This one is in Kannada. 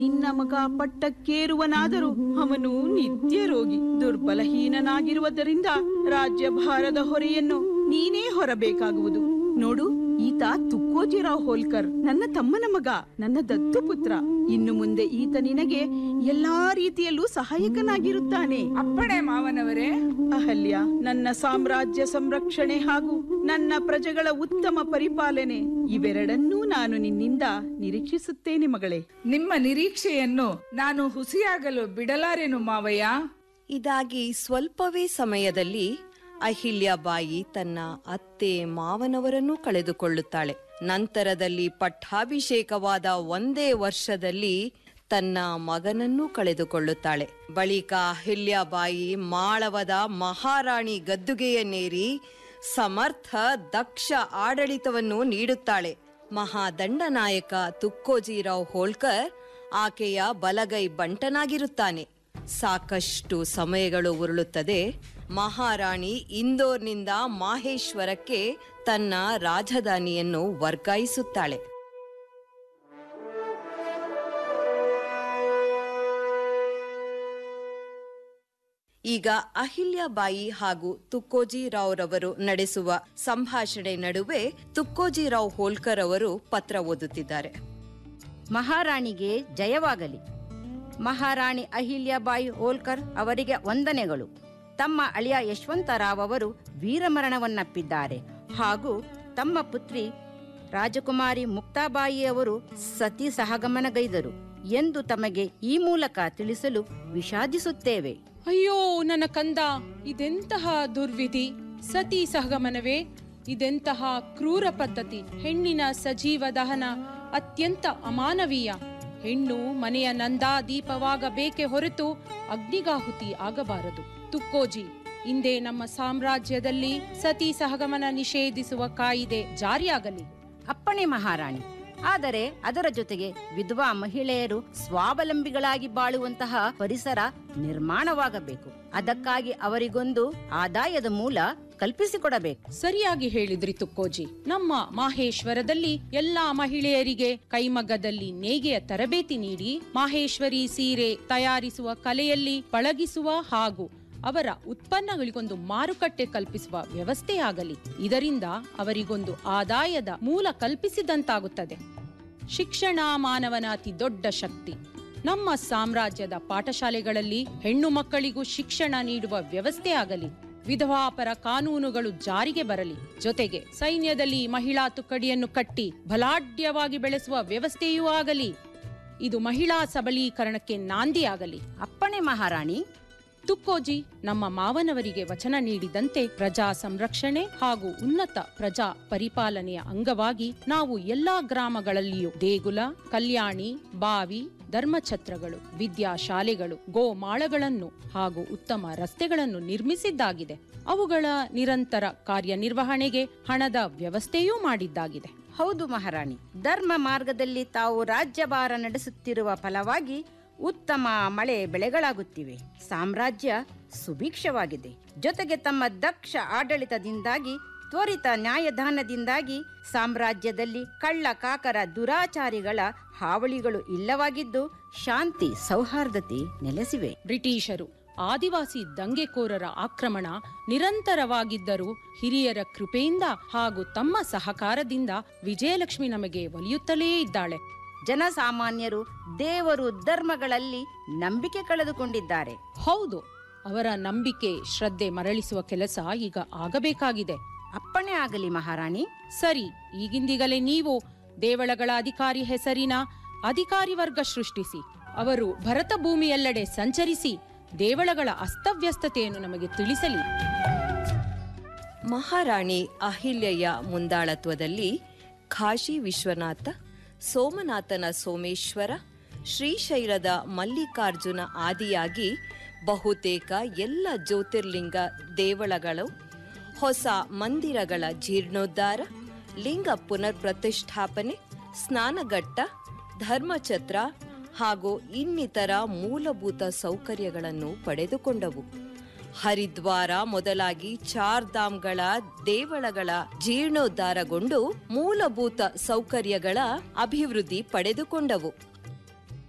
ನಿನ್ನ ಮಗ ಪಟ್ಟಕ್ಕೇರುವನಾದರೂ ಅವನು ನಿತ್ಯ ರೋಗಿ, ದುರ್ಬಲಹೀನನಾಗಿರುವುದರಿಂದ ರಾಜ್ಯಭಾರದ ಹೊರೆಯನ್ನು ನೀನೇ ಹೊರಬೇಕಾಗುವುದು. ನೋಡು, ಈತ ತುಕ್ಕೋಜಿರಾವ್ ಹೋಲ್ಕರ್, ನನ್ನ ತಮ್ಮನ ಮಗ, ನನ್ನ ದತ್ತು ಪುತ್ರ. ಇನ್ನು ಮುಂದೆ ಈತ ನಿನಗೆ ಎಲ್ಲಾ ರೀತಿಯಲ್ಲೂ ಸಹಾಯಕನಾಗಿರುತ್ತಾನೆ. ಅಪ್ಪಣೆ ಮಾವನವರೇ. ಅಹಲ್ಯ, ನನ್ನ ಸಾಮ್ರಾಜ್ಯ ಸಂರಕ್ಷಣೆ ಹಾಗೂ ನನ್ನ ಪ್ರಜೆಗಳ ಉತ್ತಮ ಪರಿಪಾಲನೆ ಇವೆರಡನ್ನೂ ನಾನು ನಿನ್ನಿಂದ ನಿರೀಕ್ಷಿಸುತ್ತೇನೆ ಮಗಳೇ. ನಿಮ್ಮ ನಿರೀಕ್ಷೆಯನ್ನು ನಾನು ಹುಸಿಯಾಗಲು ಬಿಡಲಾರೆನು ಮಾವಯ್ಯ. ಇದಾಗಿ ಸ್ವಲ್ಪವೇ ಸಮಯದಲ್ಲಿ ಅಹಿಲ್ಯಾಬಾಯಿ ತನ್ನ ಅತ್ತೆ ಮಾವನವರನ್ನೂ ಕಳೆದುಕೊಳ್ಳುತ್ತಾಳೆ. ನಂತರದಲ್ಲಿ ಪಟ್ಟಾಭಿಷೇಕವಾದ ಒಂದೇ ವರ್ಷದಲ್ಲಿ ತನ್ನ ಮಗನನ್ನೂ ಕಳೆದುಕೊಳ್ಳುತ್ತಾಳೆ. ಬಳಿಕ ಅಹಿಲ್ಯಾಬಾಯಿ ಮಾಳವದ ಮಹಾರಾಣಿ ಗದ್ದುಗೆಯನ್ನೇರಿ ಸಮರ್ಥ ದಕ್ಷ ಆಡಳಿತವನ್ನು ನೀಡುತ್ತಾಳೆ. ಮಹಾದಂಡನಾಯಕ ತುಕ್ಕೋಜಿರಾವ್ ಹೋಳ್ಕರ್ ಆಕೆಯ ಬಲಗೈ ಬಂಟನಾಗಿರುತ್ತಾನೆ. ಸಾಕಷ್ಟು ಸಮಯಗಳು ಉರುಳುತ್ತದೆ. ಮಹಾರಾಣಿ ಇಂದೋರ್ನಿಂದ ಮಾಹೇಶ್ವರಕ್ಕೆ ತನ್ನ ರಾಜಧಾನಿಯನ್ನು ವರ್ಗಾಯಿಸುತ್ತಾಳೆ. ಈಗ ಅಹಿಲ್ಯಾಬಾಯಿ ಹಾಗೂ ತುಕ್ಕೋಜಿರಾವ್ರವರು ನಡೆಸುವ ಸಂಭಾಷಣೆ ನಡುವೆ ತುಕ್ಕೋಜಿರಾವ್ ಹೋಳ್ಕರ್ ಅವರು ಪತ್ರ ಓದುತ್ತಿದ್ದಾರೆ. ಮಹಾರಾಣಿಗೆ ಜಯವಾಗಲಿ. ಮಹಾರಾಣಿ ಅಹಿಲ್ಯಾಬಾಯಿ ಹೋಳ್ಕರ್ ಅವರಿಗೆ ವಂದನೆಗಳು. ತಮ್ಮ ಅಳಿಯ ಯಶವಂತರಾವ್ ಅವರು ವೀರಮರಣವನ್ನಪ್ಪಿದ್ದಾರೆ ಹಾಗೂ ತಮ್ಮ ಪುತ್ರಿ ರಾಜಕುಮಾರಿ ಮುಕ್ತಾಬಾಯಿಯವರು ಸತಿ ಸಹಗಮನಗೈದರು ಎಂದು ತಮಗೆ ಈ ಮೂಲಕ ತಿಳಿಸಲು ವಿಷಾದಿಸುತ್ತೇವೆ. ಅಯ್ಯೋ ನನ್ನ ಕಂದ, ಇದೆಂತಹ ದುರ್ವಿಧಿ! ಸತಿ ಸಹಗಮನವೇ? ಇದೆಂತಹ ಕ್ರೂರ ಪದ್ಧತಿ! ಹೆಣ್ಣಿನ ಸಜೀವ ದಹನ ಅತ್ಯಂತ ಅಮಾನವೀಯ. ಹೆಣ್ಣು ಮನೆಯ ನಂದಾದೀಪವಾಗಬೇಕೆ ಹೊರತು ಅಗ್ನಿಗಾಹುತಿ ಆಗಬಾರದು. ತುಕ್ಕೋಜಿ, ಇಂದೇ ನಮ್ಮ ಸಾಮ್ರಾಜ್ಯದಲ್ಲಿ ಸತಿ ಸಹಗಮನ ನಿಷೇಧಿಸುವ ಕಾಯಿದೆ ಜಾರಿಯಾಗಲಿ. ಅಪ್ಪಣೆ ಮಹಾರಾಣಿ. ಆದರೆ ಅದರ ಜೊತೆಗೆ ವಿಧವಾ ಮಹಿಳೆಯರು ಸ್ವಾವಲಂಬಿಗಳಾಗಿ ಬಾಳುವಂತಹ ಪರಿಸರ ನಿರ್ಮಾಣವಾಗಬೇಕು. ಅದಕ್ಕಾಗಿ ಅವರಿಗೊಂದು ಆದಾಯದ ಮೂಲ ಕಲ್ಪಿಸಿಕೊಡಬೇಕು. ಸರಿಯಾಗಿ ಹೇಳಿದ್ರಿ ತುಕ್ಕೋಜಿ. ನಮ್ಮ ಮಾಹೇಶ್ವರದಲ್ಲಿ ಎಲ್ಲಾ ಮಹಿಳೆಯರಿಗೆ ಕೈಮಗ್ಗದಲ್ಲಿ ನೇಯ್ಗೆಯ ತರಬೇತಿ ನೀಡಿ ಮಾಹೇಶ್ವರಿ ಸೀರೆ ತಯಾರಿಸುವ ಕಲೆಯಲ್ಲಿ ಪಳಗಿಸುವ ಹಾಗೂ ಅವರ ಉತ್ಪನ್ನಗಳಿಗೊಂದು ಮಾರುಕಟ್ಟೆ ಕಲ್ಪಿಸುವ ವ್ಯವಸ್ಥೆಯಾಗಲಿ. ಇದರಿಂದ ಅವರಿಗೊಂದು ಆದಾಯದ ಮೂಲ ಕಲ್ಪಿಸಿದಂತಾಗುತ್ತದೆ. ಶಿಕ್ಷಣ ಮಾನವನ ಅತಿ ದೊಡ್ಡ ಶಕ್ತಿ. ನಮ್ಮ ಸಾಮ್ರಾಜ್ಯದ ಪಾಠಶಾಲೆಗಳಲ್ಲಿ ಹೆಣ್ಣು ಮಕ್ಕಳಿಗೂ ಶಿಕ್ಷಣ ನೀಡುವ ವ್ಯವಸ್ಥೆ ಆಗಲಿ. ವಿಧವಾಪರ ಕಾನೂನುಗಳು ಜಾರಿಗೆ ಬರಲಿ. ಜೊತೆಗೆ ಸೈನ್ಯದಲ್ಲಿ ಮಹಿಳಾ ತುಕಡಿಯನ್ನು ಕಟ್ಟಿ ಬಲಾಢ್ಯವಾಗಿ ಬೆಳೆಸುವ ವ್ಯವಸ್ಥೆಯೂ ಆಗಲಿ. ಇದು ಮಹಿಳಾ ಸಬಲೀಕರಣಕ್ಕೆ ನಾಂದಿಯಾಗಲಿ. ಅಪ್ಪಣೆ ಮಹಾರಾಣಿ. ತುಕ್ಕೋಜಿ, ನಮ್ಮ ಮಾವನವರಿಗೆ ವಚನ ನೀಡಿದಂತೆ ಪ್ರಜಾ ಸಂರಕ್ಷಣೆ ಹಾಗೂ ಉನ್ನತ ಪ್ರಜಾ ಪರಿಪಾಲನೆಯ ಅಂಗವಾಗಿ ನಾವು ಎಲ್ಲಾ ಗ್ರಾಮಗಳಲ್ಲಿಯೂ ದೇಗುಲ, ಕಲ್ಯಾಣಿ, ಬಾವಿ, ಧರ್ಮಛತ್ರಗಳು, ವಿದ್ಯಾಶಾಲೆಗಳು, ಗೋಮಾಳಗಳನ್ನು ಹಾಗೂ ಉತ್ತಮ ರಸ್ತೆಗಳನ್ನು ನಿರ್ಮಿಸಿದ್ದಾಗಿದೆ. ಅವುಗಳ ನಿರಂತರ ಕಾರ್ಯನಿರ್ವಹಣೆಗೆ ಹಣದ ವ್ಯವಸ್ಥೆಯೂ ಮಾಡಿದ್ದಾಗಿದೆ. ಹೌದು ಮಹಾರಾಣಿ. ಧರ್ಮ ಮಾರ್ಗದಲ್ಲಿ ತಾವು ರಾಜ್ಯಭಾರ ನಡೆಸುತ್ತಿರುವ ಫಲವಾಗಿ ಉತ್ತಮ ಮಳೆ ಬೆಳೆಗಳಾಗುತ್ತಿವೆ. ಸಾಮ್ರಾಜ್ಯ ಸುಭಿಕ್ಷವಾಗಿದೆ. ಜೊತೆಗೆ ತಮ್ಮ ದಕ್ಷ ಆಡಳಿತದಿಂದಾಗಿ, ತ್ವರಿತ ನ್ಯಾಯದಾನದಿಂದಾಗಿ ಸಾಮ್ರಾಜ್ಯದಲ್ಲಿ ಕಳ್ಳ ಕಾಕರ ದುರಾಚಾರಿಗಳ ಹಾವಳಿಗಳು ಇಲ್ಲವಾಗಿದ್ದು ಶಾಂತಿ ಸೌಹಾರ್ದತೆ ನೆಲೆಸಿವೆ. ಬ್ರಿಟಿಷರು ಆದಿವಾಸಿ ದಂಗೆಕೋರರ ಆಕ್ರಮಣ ನಿರಂತರವಾಗಿದ್ದರೂ ಹಿರಿಯರ ಕೃಪೆಯಿಂದ ಹಾಗೂ ತಮ್ಮ ಸಹಕಾರದಿಂದ ವಿಜಯಲಕ್ಷ್ಮಿ ನಮಗೆ ಒಲಿಯುತ್ತಲೇ ಇದ್ದಾಳೆ. ಜನಸಾಮಾನ್ಯರು ದೇವರು ಧರ್ಮಗಳಲ್ಲಿ ನಂಬಿಕೆ ಕಳೆದುಕೊಂಡಿದ್ದಾರೆ. ಹೌದು, ಅವರ ನಂಬಿಕೆ ಶ್ರದ್ಧೆ ಮರಳಿಸುವ ಕೆಲಸ ಈಗ ಆಗಬೇಕಾಗಿದೆ. ಅಪ್ಪಣೆ ಆಗಲಿ ಮಹಾರಾಣಿ. ಸರಿ, ಈಗಿಂದೀಗಲೇ ನೀವು ದೇವಳಗಳ ಅಧಿಕಾರಿ ಹೆಸರಿನ ಅಧಿಕಾರಿ ವರ್ಗ ಸೃಷ್ಟಿಸಿ ಅವರು ಭರತ ಭೂಮಿಯೆಲ್ಲೆಡೆ ಸಂಚರಿಸಿ ದೇವಳಗಳ ಅಸ್ತವ್ಯಸ್ತತೆಯನ್ನು ನಮಗೆ ತಿಳಿಸಲಿ. ಮಹಾರಾಣಿ ಅಹಿಲ್ಯೆಯ ಮುಂದಾಳತ್ವದಲ್ಲಿ ಕಾಶಿ ವಿಶ್ವನಾಥ, ಸೋಮನಾಥನ ಸೋಮೇಶ್ವರ, ಶ್ರೀಶೈಲದ ಮಲ್ಲಿಕಾರ್ಜುನ ಆದಿಯಾಗಿ ಬಹುತೇಕ ಎಲ್ಲ ಜ್ಯೋತಿರ್ಲಿಂಗ ದೇವಳಗಳು, ಹೊಸ ಮಂದಿರಗಳ ಜೀರ್ಣೋದ್ಧಾರ, ಲಿಂಗ ಪುನರ್ ಪ್ರತಿಷ್ಠಾಪನೆ, ಸ್ನಾನಘಟ್ಟ, ಧರ್ಮಛತ್ರ ಹಾಗೂ ಇನ್ನಿತರ ಮೂಲಭೂತ ಸೌಕರ್ಯಗಳನ್ನು ಪಡೆದುಕೊಂಡವು. ಹರಿದ್ವಾರ ಮೊದಲಾಗಿ ಚಾರ್ಧಾಮ್ಗಳ ದೇವಳಗಳ ಜೀರ್ಣೋದ್ಧಾರಗೊಂಡು ಮೂಲಭೂತ ಸೌಕರ್ಯಗಳ ಅಭಿವೃದ್ಧಿ ಪಡೆದುಕೊಂಡವು.